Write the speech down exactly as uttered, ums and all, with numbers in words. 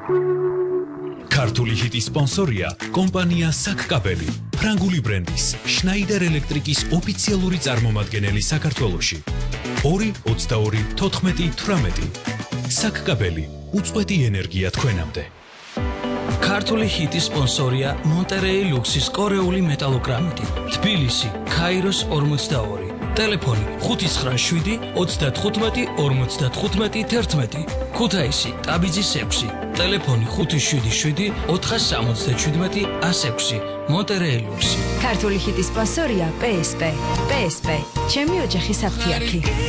ქართული ჰიტის სპონსორია კომპანია საკკაბელი, ფრანგული ბრენდის შნაიდერ ელექტრიკის ოფიციალური წარმომადგენელი საქართველოში. ორი ოცდაორი თოთხმეტი თვრამეტი. საკკაბელი, უწყვეტი ენერგია თქვენამდე. ქართული ჰიტის სპონსორია მონტერეი ლუქსის კორეული მეტალოგრამიტი, თბილისი, ქაიროს ორმოცდაორი. ტელეფონი ხუთი ცხრა შვიდი ოცდათხუთმეტი ორმოცდათხუთმეტი თერთმეტი. ქუთაისი, ტაბიძის ექვსი. ტელეფონი ხუთი შვიდი შვიდი ოთხასამოცდაჩვიდმეტი ასექვსი. მონტერეი ლუქსი. ქართული ჰიტის სპონსორია პე ეს პე. პე ეს პე. ჩემი ოჯახის საფთიაქი.